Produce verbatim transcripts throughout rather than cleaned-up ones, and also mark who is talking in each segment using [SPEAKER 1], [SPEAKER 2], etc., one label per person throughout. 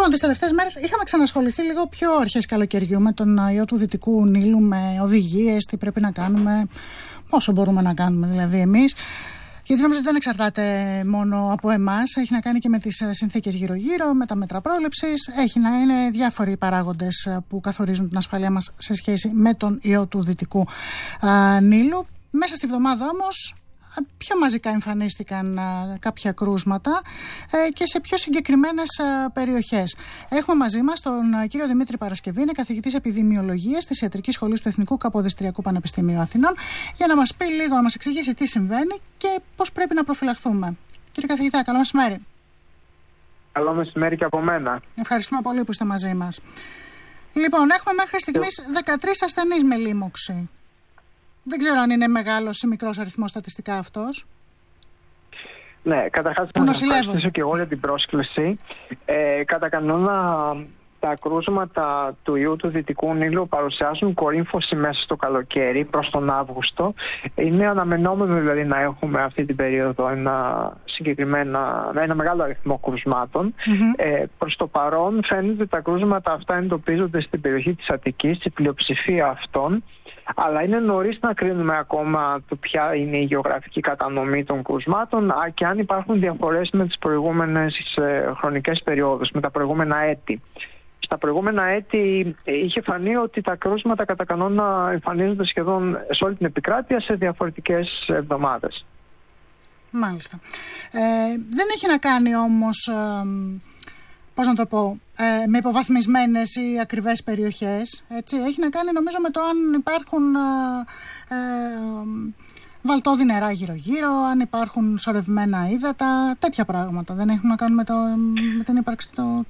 [SPEAKER 1] Λοιπόν, τις τελευταίες μέρες είχαμε ξανασχοληθεί λίγο πιο αρχές καλοκαιριού με τον ιό του Δυτικού Νείλου, με οδηγίες, τι πρέπει να κάνουμε, όσο μπορούμε να κάνουμε δηλαδή εμείς. Γιατί νομίζω ότι δεν εξαρτάται μόνο από εμάς, έχει να κάνει και με τις συνθήκες γύρω-γύρω, με τα μέτρα πρόληψης, έχει να είναι διάφοροι παράγοντες που καθορίζουν την ασφαλεία μας σε σχέση με τον ιό του Δυτικού α, Νείλου. Μέσα στη βδομάδα όμως πιο μαζικά εμφανίστηκαν α, κάποια κρούσματα ε, και σε πιο συγκεκριμένες α, περιοχές. Έχουμε μαζί μας τον α, κύριο Δημήτρη Παρασκευή, είναι καθηγητής επιδημιολογίας της Ιατρικής Σχολής του Εθνικού Καποδιστριακού Πανεπιστημίου Αθηνών, για να μας πει λίγο, να μας εξηγήσει τι συμβαίνει και πώς πρέπει να προφυλαχθούμε. Κύριε καθηγητά, καλό μεσημέρι.
[SPEAKER 2] Καλό μεσημέρι και από μένα.
[SPEAKER 1] Ευχαριστούμε πολύ που είστε μαζί μας. Λοιπόν, έχουμε μέχρι στιγμής δεκατρείς ασθενείς με λίμωξη. Δεν ξέρω αν είναι μεγάλος ή μικρός αριθμός στατιστικά αυτός.
[SPEAKER 2] Ναι, καταρχάς να σας ευχαριστήσω και εγώ για την πρόσκληση. Ε, κατά κανόνα, τα κρούσματα του ιού του Δυτικού Νείλου παρουσιάζουν κορύμφωση μέσα στο καλοκαίρι προς τον Αύγουστο. Είναι αναμενόμενο δηλαδή να έχουμε αυτή την περίοδο ένα, συγκεκριμένα, ένα μεγάλο αριθμό κρούσματων. Mm-hmm. Ε, προς το παρόν φαίνεται ότι τα κρούσματα αυτά εντοπίζονται στην περιοχή της Αττικής, η πλειοψηφία αυτών. Αλλά είναι νωρίς να κρίνουμε ακόμα το ποια είναι η γεωγραφική κατανομή των κρούσματων και αν υπάρχουν διαφορές με τις προηγούμενες ε, χρονικές περιόδους, με τα προηγούμενα έτη. Στα προηγούμενα έτη είχε φανεί ότι τα κρούσματα κατά κανόνα εμφανίζονται σχεδόν σε όλη την επικράτεια σε διαφορετικές εβδομάδες.
[SPEAKER 1] Μάλιστα. Ε, δεν έχει να κάνει όμως... Ε... πώς να το πω, ε, με υποβαθμισμένες ή ακριβές περιοχές. Έτσι. Έχει να κάνει νομίζω με το αν υπάρχουν ε, ε, βαλτόδι νερά γύρω-γύρω, αν υπάρχουν σωρευμένα ύδατα, τέτοια πράγματα. Δεν έχουν να κάνουν με, το, με την ύπαρξη του...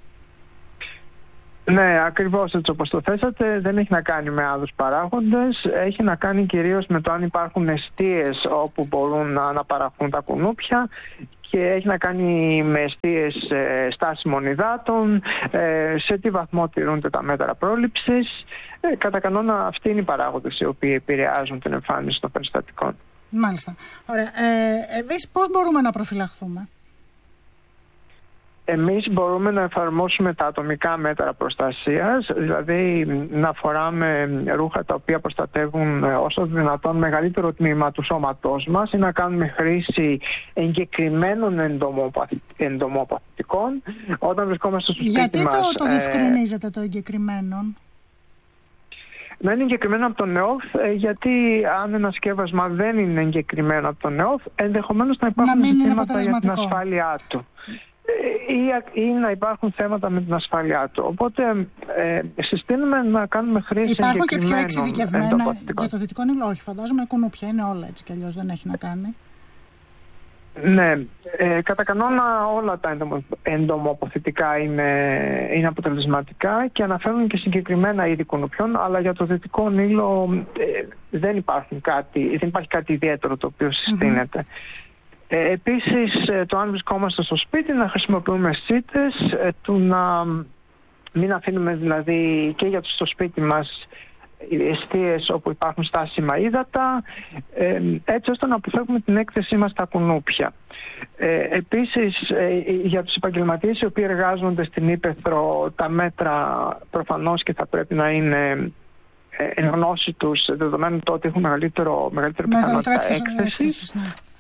[SPEAKER 2] Ναι, ακριβώς έτσι όπως το θέσατε, δεν έχει να κάνει με άλλους παράγοντες. Έχει να κάνει κυρίως με το αν υπάρχουν εστίες όπου μπορούν να αναπαραχθούν τα κουνούπια και έχει να κάνει με εστίες ε, στάσιμων υδάτων, ε, σε τι βαθμό τηρούνται τα μέτρα πρόληψης. Ε, κατά κανόνα αυτοί είναι οι παράγοντες οι οποίοι επηρεάζουν την εμφάνιση των περιστατικών.
[SPEAKER 1] Μάλιστα. Ωραία. Ε, εμείς πώς μπορούμε να προφυλαχθούμε?
[SPEAKER 2] Εμείς μπορούμε να εφαρμόσουμε τα ατομικά μέτρα προστασίας, δηλαδή να φοράμε ρούχα τα οποία προστατεύουν όσο δυνατόν μεγαλύτερο τμήμα του σώματός μας ή να κάνουμε χρήση εγκεκριμένων εντομοπαθητικών όταν βρισκόμαστε στο σπίτι
[SPEAKER 1] Γιατί
[SPEAKER 2] μας.
[SPEAKER 1] Γιατί το, το διευκρινίζετε ε... το εγκεκριμένων?
[SPEAKER 2] Να είναι εγκεκριμένο από τον ΕΟΦ, γιατί αν ένα σκεύασμα δεν είναι εγκεκριμένο από τον ΕΟΦ, ενδεχομένως να υπάρχουν
[SPEAKER 1] να
[SPEAKER 2] ζητήματα για την ασφάλειά του. Ή, ή να υπάρχουν θέματα με την ασφάλειά του. Οπότε ε, συστήνουμε να κάνουμε χρήση
[SPEAKER 1] υπάρχουν
[SPEAKER 2] εγκεκριμένων
[SPEAKER 1] και πιο εξειδικευμένα για το Δυτικό Νείλο? Όχι, φαντάζομαι κουνούπια είναι όλα έτσι κι αλλιώς, δεν έχει να κάνει.
[SPEAKER 2] Ναι, ε, κατά κανόνα όλα τα εντομοποθητικά είναι, είναι αποτελεσματικά και αναφέρουν και συγκεκριμένα είδη κουνουπιών, αλλά για το Δυτικό Νείλο ε, δεν, υπάρχουν κάτι, δεν υπάρχει κάτι ιδιαίτερο το οποίο συστήνεται. Mm-hmm. Ε, επίσης, το αν βρισκόμαστε στο σπίτι να χρησιμοποιούμε σίτες, ε, του να μην αφήνουμε δηλαδή και για το στο σπίτι μας εστίες όπου υπάρχουν στάσιμα ύδατα, ε, έτσι ώστε να αποφεύγουμε την έκθεσή μας στα κουνούπια. Ε, επίσης, ε, για τους επαγγελματίες οι οποίοι εργάζονται στην ύπαιθρο, τα μέτρα προφανώς και θα πρέπει να είναι εν γνώση τους, δεδομένου το ότι έχουν μεγαλύτερο, μεγαλύτερη πιθανότητα έκθεσης. Ναι.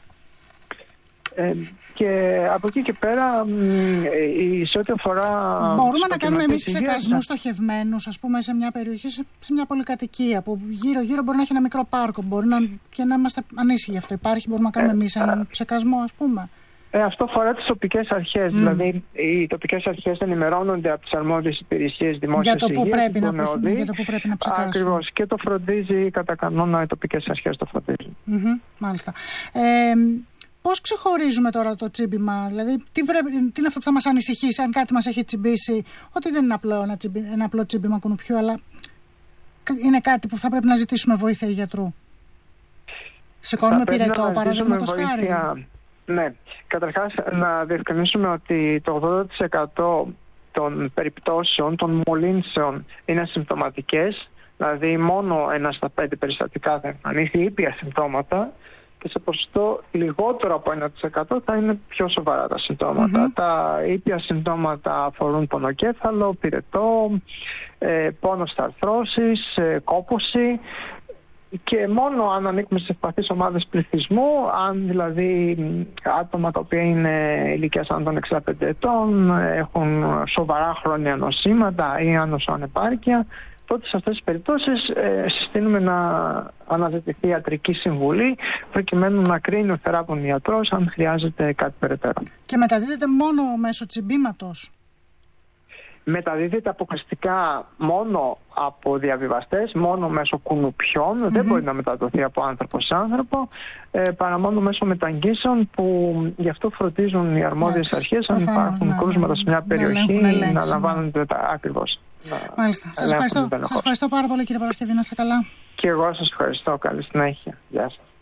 [SPEAKER 2] Ε, και από εκεί και πέρα, ε, σε ό,τι αφορά...
[SPEAKER 1] Μπορούμε να κάνουμε εμείς ψεκασμούς στοχευμένους, ας πούμε, σε μια περιοχή, σε, σε μια πολυκατοικία που γύρω-γύρω μπορεί να έχει ένα μικρό πάρκο, μπορεί να, και να είμαστε ανήσυχοι αυτό. Υπάρχει, μπορούμε να κάνουμε ε, εμείς έναν ψεκασμό, ας πούμε.
[SPEAKER 2] Ε, αυτό αφορά τις τοπικές αρχές. Mm. Δηλαδή, οι τοπικές αρχές ενημερώνονται από τις αρμόδιες υπηρεσίες δημόσιας
[SPEAKER 1] για το που
[SPEAKER 2] υγείας,
[SPEAKER 1] πρέπει να, νεοδί, για το που πρέπει να ψεκάσουν.
[SPEAKER 2] Ακριβώς. Και το φροντίζει, κατά κανόνα, οι τοπικές αρχές το φροντίζουν.
[SPEAKER 1] Mm-hmm, μάλιστα. Ε, Πώς ξεχωρίζουμε τώρα το τσίμπημα, δηλαδή τι, πρέπει, τι είναι αυτό που θα μας ανησυχήσει αν κάτι μας έχει τσιμπήσει, ότι δεν είναι απλό ένα, τσιμπι, ένα απλό τσίμπημα κουνουπιού, αλλά είναι κάτι που θα πρέπει να ζητήσουμε βοήθεια γιατρού? Σηκώνουμε πυρετό, παραδείγματος χάρη?
[SPEAKER 2] Ναι, καταρχάς να διευκρινίσουμε ότι το ογδόντα τοις εκατό των περιπτώσεων, των μολύνσεων είναι ασυμπτωματικές, δηλαδή μόνο ένα στα πέντε περιστατικά θα εμφανίσει ήπια συμπτώματα. και σε ποσοστό λιγότερο από ένα τοις εκατό θα είναι πιο σοβαρά τα συμπτώματα. Mm-hmm. Τα ήπια συμπτώματα αφορούν πονοκέφαλο, πυρετό, ε, πόνο στα αρθρώσεις, ε, κόπωση. Και μόνο αν ανήκουμε σε ευπαθείς ομάδες πληθυσμού, αν δηλαδή άτομα τα οποία είναι ηλικίας άνω των εξήντα πέντε ετών, έχουν σοβαρά χρόνια νοσήματα ή νοσοανεπάρκεια, τότε σε αυτές τις περιπτώσεις ε, συστήνουμε να αναζητηθεί ιατρική συμβουλή προκειμένου να κρίνει ο θεράπων ιατρός αν χρειάζεται κάτι περαιτέρω.
[SPEAKER 1] Και μεταδίδεται μόνο μέσω τσιμπήματος?
[SPEAKER 2] Μεταδίδεται αποκλειστικά μόνο από διαβιβαστές, μόνο μέσω κουνουπιών, mm-hmm. δεν μπορεί να μεταδοθεί από άνθρωπο σε άνθρωπο, ε, παρά μόνο μέσω μεταγγίσεων, που γι' αυτό φροντίζουν οι αρμόδιες yeah. αρχές αν υπάρχουν ναι, κρούσματα σε μια περιοχή να, να, να λαμβάνονται τα ακριβώς.
[SPEAKER 1] Μάλιστα. Σας ευχαριστώ. Σας ευχαριστώ πάρα πολύ, κύριε Παρασκευή, να είστε καλά.
[SPEAKER 2] Και εγώ σας ευχαριστώ. Καλή συνέχεια. Γεια σας.